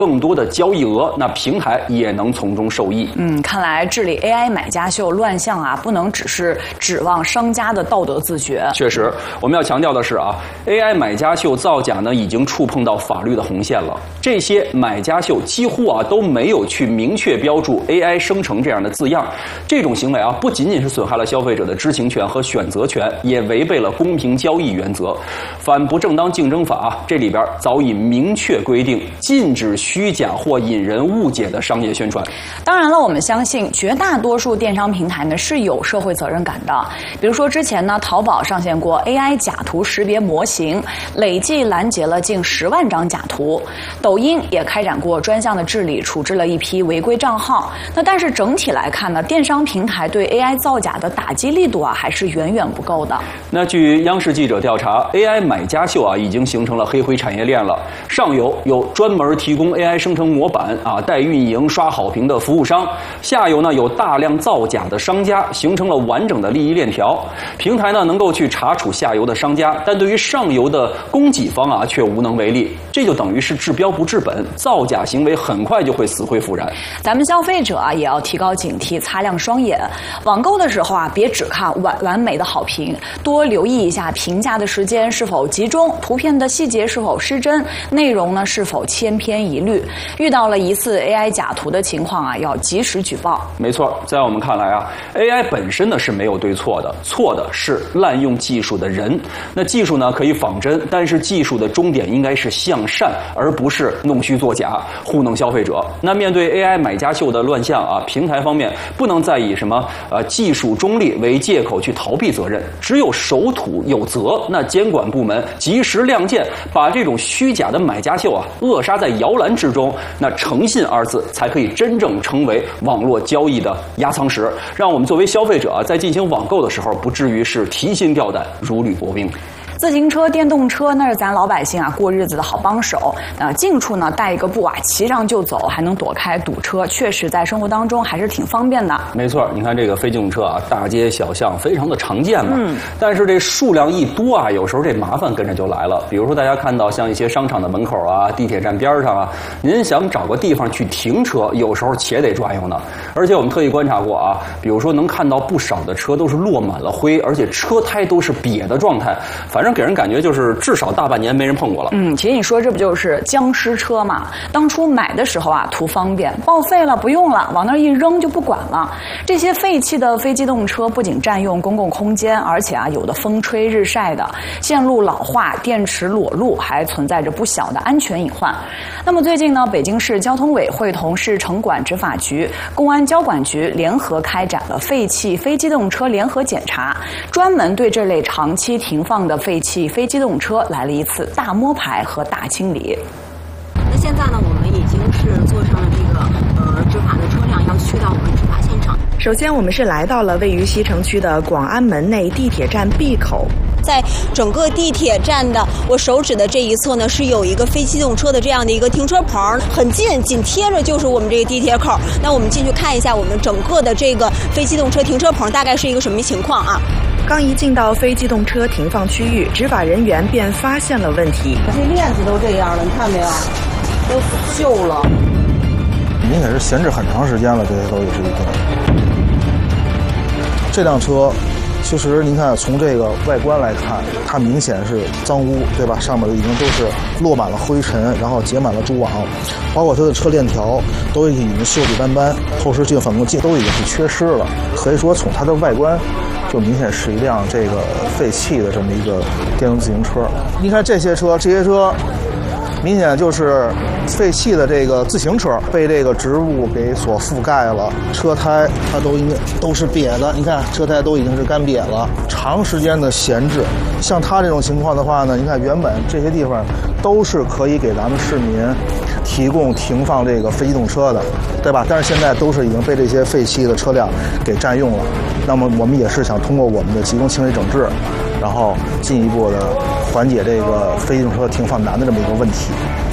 更多的交易额，那平台也能从中受益。 看来治理 AI 买家秀乱象啊，不能只是指望商家的道德自觉。 确实，我们要强调的是啊 ，AI 买家秀造假呢，已经触碰到法律的红线了。这些买家秀几乎啊都没有去明确标注 AI 生成这样的字样。这种行为啊，不仅仅是损害了消费者的知情权和选择权，也违背了公平交易原则。反不正当竞争法这里边早已明确规定，禁止虚假或引人误解的商业宣传。 当然了，我们相信绝大多数电商平台呢是有社会责任感的。比如说之前呢，淘宝上线过 AI 假图识别模型，累计拦截了近10万张假图。抖音也开展过专项的治理，处置了一批违规账号。那但是整体来看呢，电商平台对 AI 造假的打击力度还是远远不够的。 那据央视记者调查 ，AI 买家秀已经形成了黑灰产业链了。上游有专门提供 AI 生成模板带运营刷好评的服务商，下游呢有大量造假的商家，形成了完整的利益链条。平台呢能够去查处下游的商家，但对于上游的供给方却无能为力，这就等于是治标不治本，造假行为很快就会死灰复燃。 咱们消费者也要提高警惕，擦亮双眼。网购的时候别只看完美的好评，多留意一下评价的时间是否集中，图片的细节是否失真，内容呢是否千篇一律。遇到了疑似 AI 假图的情况要及时举报。 没错，在我们看来AI 本身呢是没有对错的，错的是滥用技术的人。那技术呢可以仿真，但是技术的终点应该是向善，而不是弄虚作假，糊弄消费者。那面对 AI 买家秀的乱象平台方面不能再以什么技术中立为借口去逃避责任，只有守土有责，那监管部门及时亮剑，把这种虚假的买家秀扼杀在摇篮之中，那诚信二字才可以真正成为网络交易的压舱石，让我们作为消费者在进行网购的时候不至于是提心吊胆，如履薄冰。 自行车、电动车那是咱老百姓过日子的好帮手。近处呢带一个步骑上就走，还能躲开堵车，确实在生活当中还是挺方便的。 没错，你看这个非机动车大街小巷非常的常见嘛。但是这数量一多有时候这麻烦跟着就来了。比如说大家看到像一些商场的门口地铁站边上您想找个地方去停车，有时候且得转悠呢。而且我们特意观察过比如说能看到不少的车都是落满了灰，而且车胎都是瘪的状态，反正给人感觉就是至少大半年没人碰过了。 其实你说这不就是僵尸车嘛？当初买的时候图方便，报废了不用了，往那儿一扔就不管了。这些废弃的非机动车不仅占用公共空间，而且有的风吹日晒的，线路老化、电池裸露，还存在着不小的安全隐患。那么最近呢，北京市交通委会同市城管执法局、公安交管局联合开展了废弃非机动车联合检查，专门对这类长期停放的废弃非机动车来了一次大摸排和大清理。 那现在呢，我们已经是坐上了这个执法的车辆，要去到我们执法现场。 首先，我们是来到了位于西城区的广安门内地铁站 B 口。 在整个地铁站的我手指的这一侧呢，是有一个非机动车的这样的一个停车棚，很近，紧贴着就是我们这个地铁口。那我们进去看一下我们整个的这个非机动车停车棚大概是一个什么情况刚一进到非机动车停放区域，执法人员便发现了问题。 这链子都这样了，你看没有？都锈了。 明显是闲置很长时间了，这些都是一个。这辆车，其实您看从这个外观来看，它明显是脏污，对吧？上面已经都是落满了灰尘，然后结满了蛛网，包括它的车链条都已经锈迹斑斑，后视镜、反光镜都已经是缺失了。可以说从它的外观，就明显是一辆这个废弃的这么一个电动自行车。您看这些车明显就是废弃的这个自行车，被这个植物给所覆盖了，车胎它都是瘪的，你看车胎都已经是干瘪了，长时间的闲置。像它这种情况的话呢，你看原本这些地方都是可以给咱们市民提供停放这个非机动车的，对吧？但是现在都是已经被这些废弃的车辆给占用了。那么我们也是想通过我们的集中清理整治，然后进一步的缓解这个非机动车停放难的这么一个问题。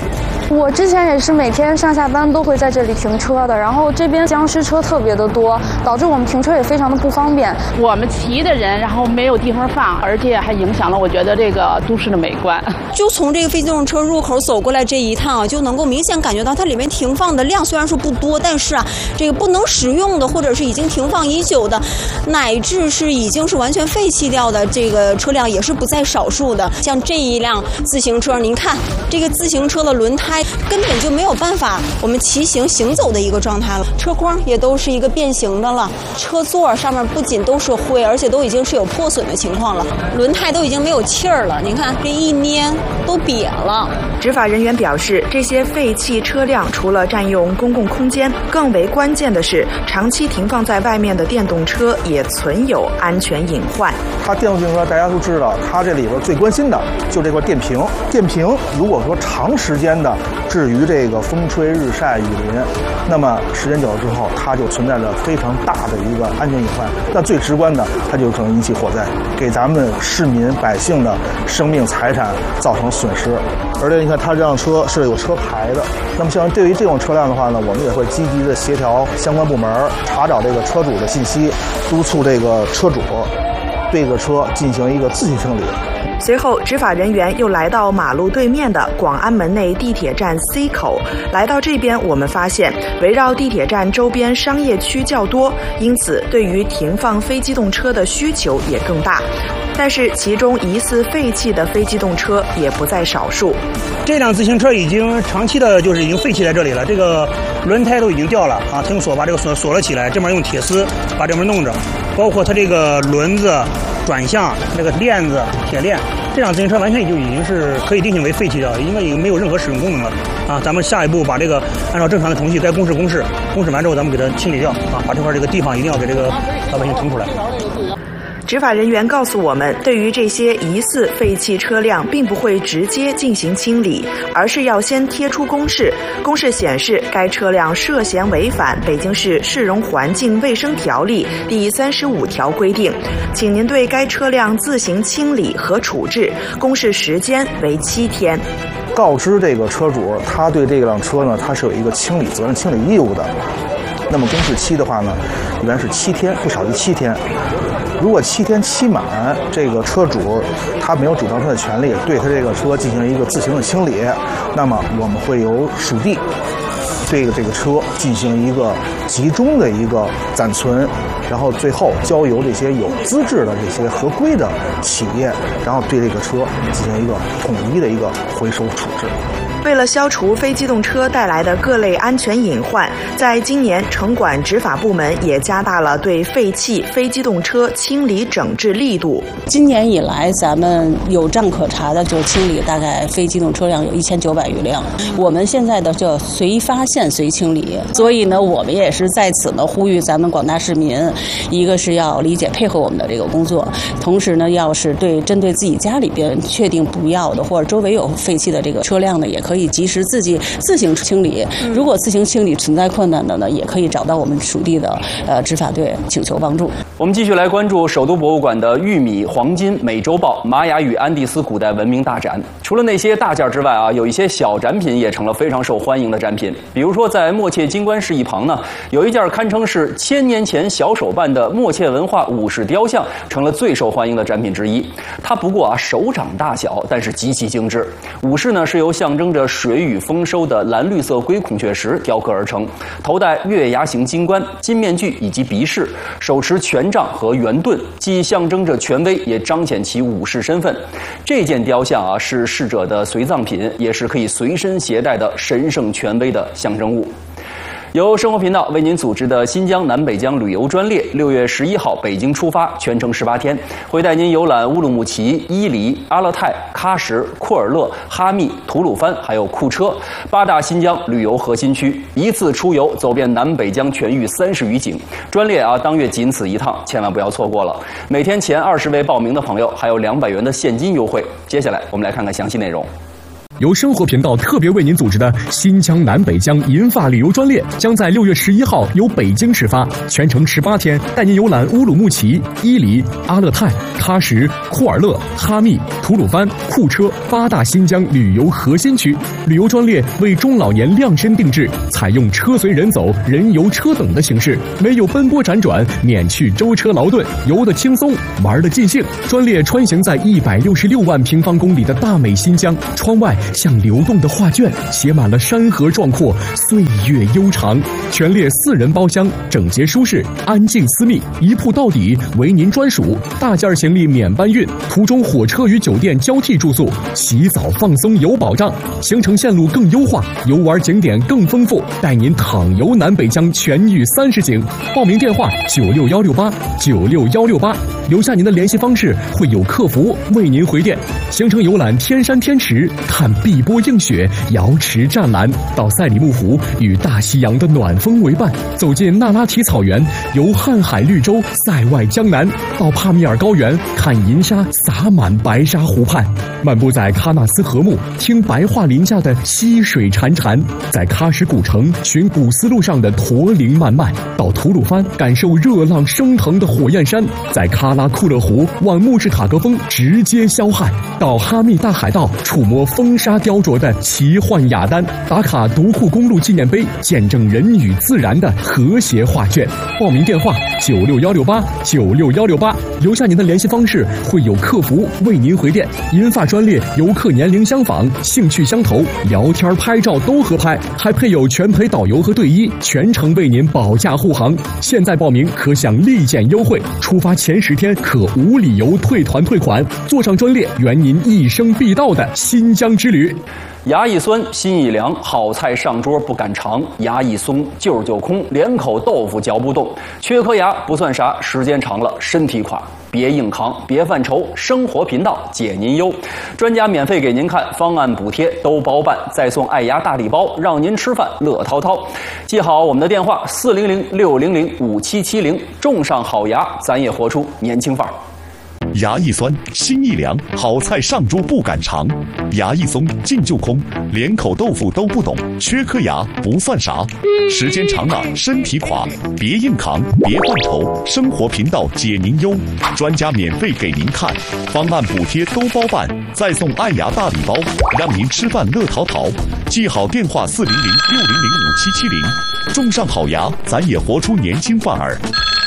我之前也是每天上下班都会在这里停车的，然后这边僵尸车特别的多，导致我们停车也非常的不方便。 我们骑的人，然后没有地方放，而且还影响了我觉得这个都市的美观。 就从这个非机动车入口走过来这一趟啊，就能够明显感觉到它里面停放的量虽然说不多，但是啊，这个不能使用的或者是已经停放已久的，乃至是已经是完全废弃掉的这个车辆也是不在少数的。像这一辆自行车，您看这个自行车的轮胎根本就没有办法我们骑行走的一个状态了，车筐也都是一个变形的了，车座上面不仅都是灰，而且都已经是有破损的情况了，轮胎都已经没有气儿了，您看这一捏都瘪了。 执法人员表示，这些废弃车辆除了占用公共空间，更为关键的是长期停放在外面的电动车也存有安全隐患。 它电动自行车大家都知道，它这里边最关心的就这块电瓶。电瓶如果说长时间的置于这个风吹日晒雨淋，那么时间久了之后，它就存在着非常大的一个安全隐患。那最直观的，它就可能引起火灾，给咱们市民百姓的生命财产造成损失。而且你看，它这辆车是有车牌的。那么像对于这种车辆的话呢，我们也会积极的协调相关部门查找这个车主的信息，督促这个车主对这个车进行一个自行清理。 随后，执法人员又来到马路对面的广安门内地铁站 C 口。来到这边，我们发现围绕地铁站周边商业区较多，因此对于停放非机动车的需求也更大。但是其中疑似废弃的非机动车也不在少数。 这辆自行车已经长期的就是已经废弃在这里了，这个轮胎都已经掉了啊，停锁把这个锁了起来，这边用铁丝把这边弄着，包括它这个轮子、转向、那个链子、铁链，这辆自行车完全已经是可以定性为废弃掉了，应该已经没有任何使用功能了啊。咱们下一步把这个按照正常的程序该公示完之后，咱们给它清理掉啊，把这块这个地方一定要给这个老百姓腾出来。 执法人员告诉我们，对于这些疑似废弃车辆，并不会直接进行清理，而是要先贴出公示。公示显示该车辆涉嫌违反北京市市容环境卫生条例第35条规定，请您对该车辆自行清理和处置，公示时间为7天。 告知这个车主，他对这辆车呢，他是有一个清理责任、清理义务的。那么公示期的话呢，一般是7天，不少于7天。如果7天期满，这个车主他没有主张他的权利，对他这个车进行一个自行的清理，那么我们会由属地对这个车进行一个集中的一个暂存，然后最后交由这些有资质的这些合规的企业，然后对这个车进行一个统一的一个回收处置。 为了消除非机动车带来的各类安全隐患，在今年城管执法部门也加大了对废弃非机动车清理整治力度。 今年以来，咱们有账可查的就清理大概非机动车辆有1900余辆。我们现在的就随发现随清理，所以呢，我们也是在此呢呼吁咱们广大市民，一个是要理解配合我们的这个工作，同时呢，要是针对自己家里边确定不要的或者周围有废弃的这个车辆呢，也可以及时自行清理。如果自行清理存在困难的呢，也可以找到我们属地的执法队请求帮助。 我们继续来关注首都博物馆的玉米、黄金、美洲豹、玛雅与安第斯古代文明大展。除了那些大件之外啊，有一些小展品也成了非常受欢迎的展品。比如说，在默切金冠室一旁呢，有一件堪称是1000年前小手办的默切文化武士雕像，成了最受欢迎的展品之一。它不过手掌大小，但是极其精致。武士呢是由象征着水雨丰收的蓝绿色龟孔雀石雕刻而成，头戴月牙形金冠、金面具以及鼻饰，手持权杖和圆盾，既象征着权威，也彰显其武士身份。这件雕像啊，是逝者的随葬品，也是可以随身携带的神圣权威的象征物。由生活频道为您组织的新疆南北疆旅游专列，6月11号北京出发，全程18天，会带您游览乌鲁木齐、伊犁、阿勒泰、喀什、库尔勒、哈密、吐鲁番还有库车8大新疆旅游核心区，一次出游走遍南北疆全域30余景。专列啊，当月仅此一趟，千万不要错过了。每天前20位报名的朋友还有200元的现金优惠。接下来我们来看看详细内容。 由生活频道特别为您组织的新疆南北疆银发旅游专列将在6月11号由北京始发，全程18天，带您游览乌鲁木齐、伊犁、阿勒泰、喀什、库尔勒、哈密、吐鲁番、库车8大新疆旅游核心区。旅游专列为中老年量身定制，采用车随人走、人游车等的形式，没有奔波辗转，免去舟车劳顿，游得轻松，玩得尽兴。专列穿行在166万平方公里的大美新疆，窗外像流动的画卷，写满了山河壮阔，岁月悠长。全列4人包厢，整洁舒适，安静私密，一铺到底，为您专属。大件行李免搬运，途中火车与酒店交替住宿，洗澡放松有保障。行程线路更优化，游玩景点更丰富，带您淌游南北疆全域30景。报名电话96168，留下您的联系方式，会有客服为您回电。行程游览天山天池，看碧波映雪，瑶池湛蓝，到赛里木湖与大西洋的暖风为伴，走进那拉提草原，游瀚海绿洲，塞外江南，到帕米尔高原，看银沙洒满白沙湖畔，漫步在喀纳斯河木，听白桦林下的溪水潺潺，在喀什古城寻古丝路上的驼铃漫漫，到吐鲁番感受热浪升腾的火焰山，在喀拉库勒湖望木质塔格峰直接霄汉，到哈密大海盗触摸风沙雕琢的奇幻雅丹，打卡独库公路纪念碑，见证人与自然的和谐画卷。报名电话96168，留下您的联系方式，会有客服为您回电。银发专列游客年龄相仿，兴趣相投，聊天拍照都合拍，还配有全陪导游和队医，全程为您保驾护航。现在报名可享立减优惠，出发前10天可无理由退团退款，坐上专列圆您一生必到的新疆之旅。 牙一酸，心一凉，好菜上桌不敢尝，牙一松，劲儿就空，连口豆腐嚼不动，缺颗牙不算啥，时间长了身体垮。别硬扛，别犯愁，生活频道解您忧，专家免费给您看，方案补贴都包办，再送爱牙大礼包，让您吃饭乐滔滔。记好我们的电话400-600-5770，种上好牙，咱也活出年轻范儿。 牙一酸，心一凉，好菜上桌不敢尝，牙一松，劲就空，连口豆腐都不懂，缺颗牙不算啥，时间长了身体垮，别硬扛，别犯愁，生活频道解您忧，专家免费给您看，方案补贴都包办，再送爱牙大礼包，让您吃饭乐淘淘。记好电话400-600-5770，种上好牙，咱也活出年轻范儿。